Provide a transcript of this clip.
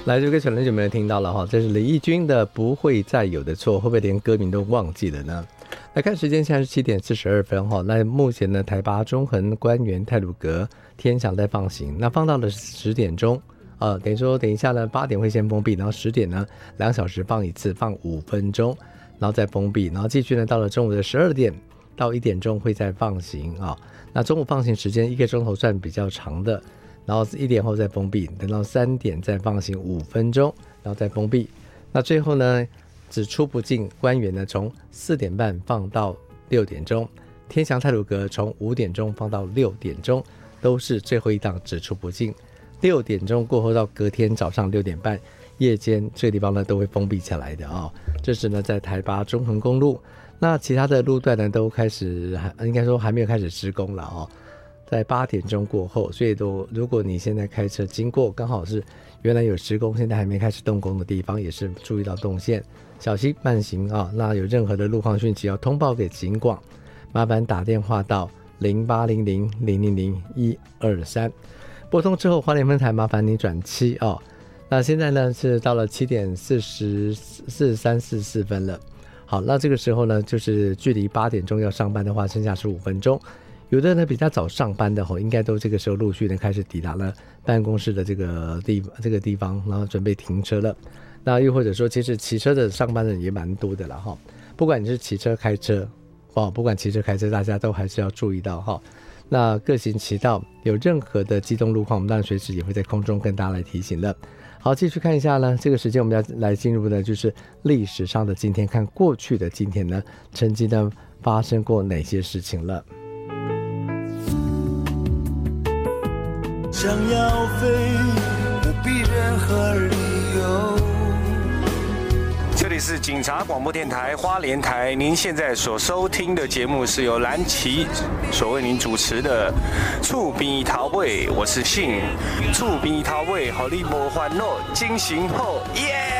来，这个可能就没有听到了哈，这是李翊君的《不会再有的错》，会不会连歌名都忘记了呢？来看时间，现在是7:42哈。那目前呢，台八、中横、官园、太鲁阁、天祥在放行，那放到了10点钟。等于说等一下呢8点会先封闭，然后10点呢2小时放一次，放5分钟，然后再封闭，然后继续呢到了中午的12点到1点钟会再放行啊。那中午放行时间1个钟头算比较长的，然后1点后再封闭，等到3点再放行5分钟，然后再封闭。那最后呢只出不进官员呢从4点半放到6点钟，天祥太鲁阁从5点钟放到6点钟，都是最后一档只出不进。6点钟过后到隔天早上6点半，夜间这个地方呢都会封闭起来的啊。这是呢在台八中横公路，那其他的路段呢都开始，应该说还没有开始施工了哦。在8点钟过后，所以如果你现在开车经过，刚好是原来有施工，现在还没开始动工的地方，也是注意到动线，小心慢行啊。那有任何的路况讯息要通报给警广，麻烦打电话到0800000123，拨通之后花莲分台麻烦你转7哦。那现在呢是到了7:43-44了。好，那这个时候呢，就是距离8点钟要上班的话，剩下15分钟。有的呢比较早上班的应该都这个时候陆续的开始抵达了办公室的这个地方，然后准备停车了。那又或者说，其实骑车的上班人也蛮多的了哈。不管你是骑车开车不管骑车开车，大家都还是要注意到哈。那各行其道，有任何的机动路况，我们当然随时也会在空中跟大家来提醒的。好，继续看一下呢，这个时间我们要来进入的就是历史上的今天，看过去的今天呢，曾经呢发生过哪些事情了。 想要飞，不必任何理由。 这里是警察广播电台花莲台，您现在所收听的节目是由蓝旗所为您主持的厝边头尾，我是信厝边头尾，让你无烦恼，精神好，耶！